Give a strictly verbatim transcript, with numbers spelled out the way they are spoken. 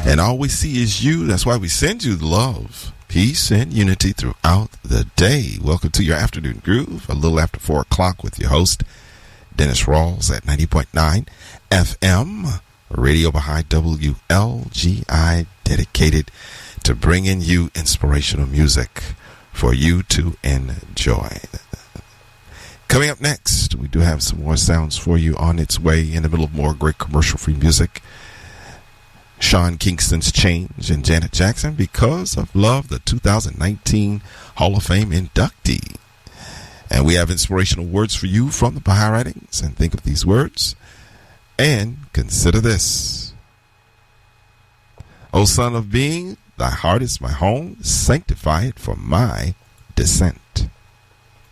And all we see is you. That's why we send you love, peace, and unity throughout the day. Welcome to your afternoon groove, a little after four o'clock with your host, Dennis Rawls at ninety point nine F M, Radio Baha'i W L G I, dedicated to bringing you inspirational music for you to enjoy. Coming up next, we do have some more sounds for you on its way in the middle of more great commercial-free music. Sean Kingston's Change and Janet Jackson, Because of Love, the two thousand nineteen Hall of Fame inductee. And we have inspirational words for you from the Baha'i writings. And think of these words and consider this. O son of being, thy heart is my home, sanctify it for my descent.